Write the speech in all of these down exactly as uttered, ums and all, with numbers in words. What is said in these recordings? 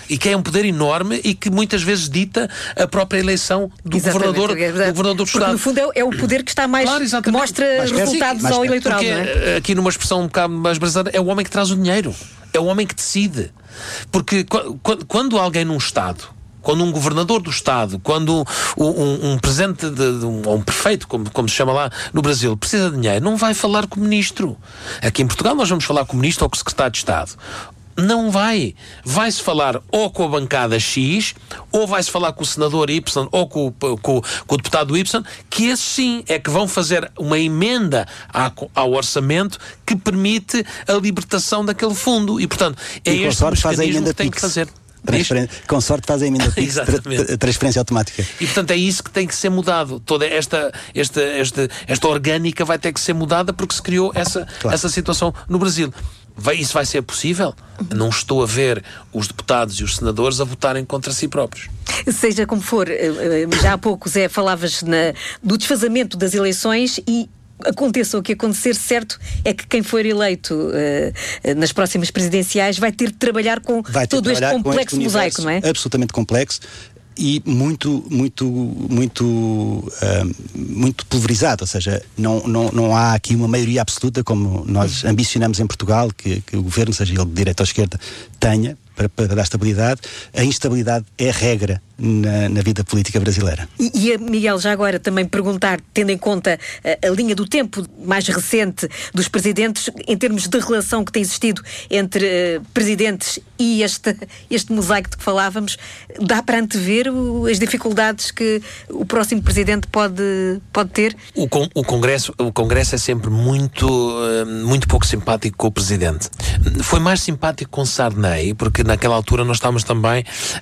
e que é um poder enorme e que muitas vezes dita a própria eleição do governador, é do governador do Estado. Porque no fundo é, é o poder que está mais, claro, que mostra mais resultados mais ao eleitoral, porque, não é? Aqui numa expressão um bocado mais brasileira, é o homem que traz o dinheiro, é o homem que decide. Porque quando, quando alguém num Estado, quando um governador do Estado, quando um, um, um presidente, de, de um, um prefeito, como, como se chama lá no Brasil, precisa de dinheiro, não vai falar com o ministro. Aqui em Portugal nós vamos falar com o ministro ou com o secretário de Estado. Não vai. Vai-se falar ou com a bancada X, ou vai-se falar com o senador Y, ou com, com, com o deputado Y, que esses sim é que vão fazer uma emenda à, ao orçamento que permite a libertação daquele fundo. E, portanto, é e este o mecanismo que tem que fazer. Com sorte faz a emenda P I X, tra transferência automática. E portanto é isso que tem que ser mudado. Toda esta, esta, esta, esta orgânica vai ter que ser mudada porque se criou essa, claro. essa situação no Brasil. Vai, isso vai ser possível? Não estou a ver os deputados e os senadores a votarem contra si próprios. Seja como for, já há pouco, Zé, falavas na, do desfazamento das eleições e aconteça o que acontecer, certo é que quem for eleito uh, nas próximas presidenciais vai ter de trabalhar com vai ter todo de este complexo este mosaico, não é? Absolutamente complexo e muito, muito, muito, uh, muito pulverizado, ou seja, não, não, não há aqui uma maioria absoluta como nós ambicionamos em Portugal, que, que o governo, seja ele de direita ou esquerda, tenha para, para dar estabilidade. A instabilidade é regra na, na vida política brasileira. E, e a Miguel, já agora também perguntar, tendo em conta a, a linha do tempo mais recente dos presidentes, em termos de relação que tem existido entre uh, presidentes e este, este mosaico de que falávamos, dá para antever o, as dificuldades que o próximo presidente pode, pode ter? O, con, o, Congresso, o Congresso é sempre muito, uh, muito pouco simpático com o presidente. Foi mais simpático com Sarney, porque naquela altura nós estávamos também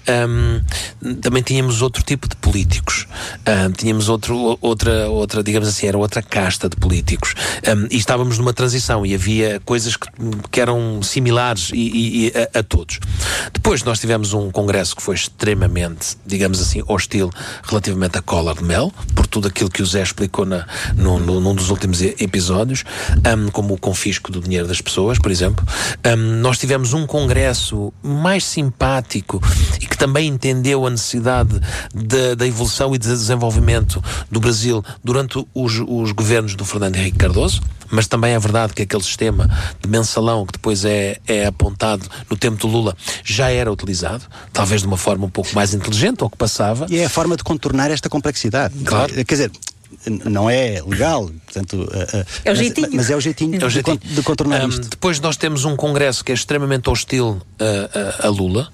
um, também tínhamos outro tipo de políticos, um, tínhamos outro, outra, outra, digamos assim, era outra casta de políticos, um, e estávamos numa transição e havia coisas que, que eram similares e, e, e a, a todos. Depois nós tivemos um Congresso que foi extremamente, digamos assim, hostil relativamente a Collor de Mello, por tudo aquilo que o Zé explicou na, no, no, num dos últimos episódios, um, como o confisco do dinheiro das pessoas, por exemplo. Um, nós tivemos um Congresso mais simpático e que também entendeu a necessidade de, da evolução e de desenvolvimento do Brasil durante os, os governos do Fernando Henrique Cardoso, mas também é verdade que aquele sistema de mensalão que depois é, é apontado no tempo do Lula já era utilizado, talvez de uma forma um pouco mais inteligente ao que passava. E é a forma de contornar esta complexidade. Claro. Quer dizer, não é legal, portanto, uh, uh, é o mas, jeitinho. mas é o jeitinho, é o jeitinho. De, de contornar um, isto. Depois nós temos um Congresso que é extremamente hostil uh, a, a Lula,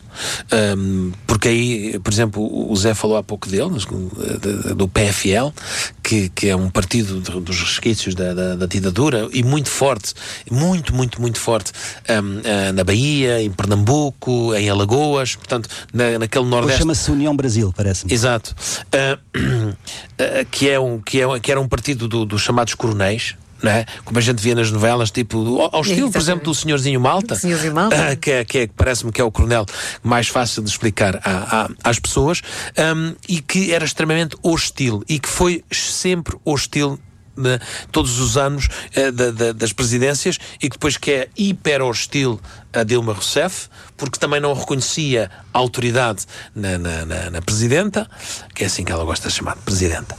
um, porque aí, por exemplo, o Zé falou há pouco dele, do P F L, que, que é um partido de, dos resquícios da, da, da ditadura e muito forte, muito, muito, muito forte um, uh, na Bahia, em Pernambuco, em Alagoas, portanto, na, naquele Nordeste. Chama-se União Brasil, parece-me. Exato. Uh, uh, que, é um, que, é, que era um partido do, dos chamados coronéis, não é? Como a gente via nas novelas, tipo, ao estilo, por exemplo, do Senhorzinho Malta, Senhorzinho Malta. Uh, que, é, que é, parece-me que é o coronel mais fácil de explicar a, a, às pessoas, um, e que era extremamente hostil, e que foi sempre hostil de todos os anos uh, da, da, das presidências, e que depois que é hiper hostil a Dilma Rousseff, porque também não reconhecia a autoridade na, na, na, na presidenta, que é assim que ela gosta de chamar, presidenta,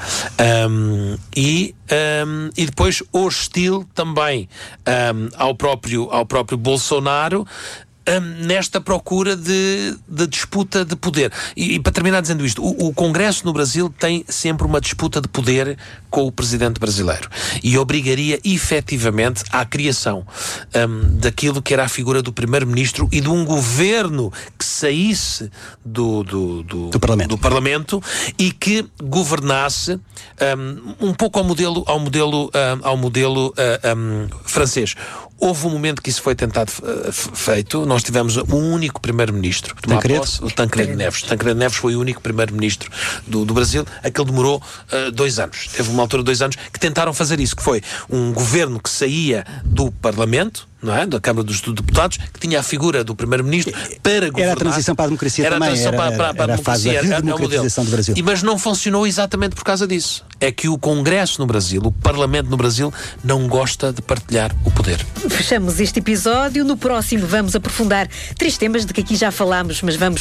um, e, um, e depois hostil também um, ao, próprio, ao próprio Bolsonaro, Um, nesta procura de, de disputa de poder. E, e para terminar dizendo isto, o, o Congresso no Brasil tem sempre uma disputa de poder com o presidente brasileiro e obrigaria efetivamente à criação um, daquilo que era a figura do primeiro-ministro e de um governo que saísse do, do, do, do, parlamento. do parlamento e que governasse um, um pouco ao modelo, ao modelo, um, ao modelo uh, um, francês. Houve um momento que isso foi tentado uh, feito. Nós tivemos um único primeiro-ministro, o Tancredo Neves. Tancredo Neves foi o único primeiro-ministro do, do Brasil. Aquele demorou uh, dois anos. Teve uma altura de dois anos que tentaram fazer isso, que foi um governo que saía do Parlamento, não é? Da Câmara dos Deputados, que tinha a figura do primeiro-ministro para governar. Era a transição para a democracia era também. A transição era, para, para, para era a democracia. A democratização do Brasil. E, mas não funcionou exatamente por causa disso. É que o Congresso no Brasil, o Parlamento no Brasil, não gosta de partilhar o poder. Fechamos este episódio. No próximo vamos aprofundar três temas de que aqui já falámos, mas vamos